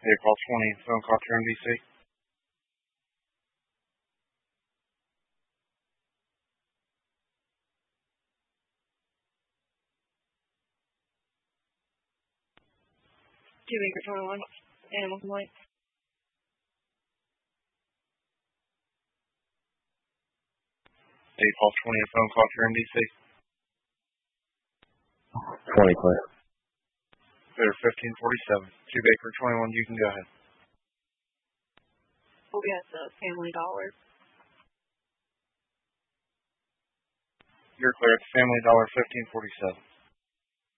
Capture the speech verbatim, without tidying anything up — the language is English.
April twenty, phone call to N B C. Two Baker twenty-one, animal complaint. April twenty, phone call to N B C. twenty, clear. Clear fifteen forty-seven. Two Baker twenty-one, you can go ahead. We'll be at the Family Dollar. You're clear at the Family Dollar fifteen forty-seven.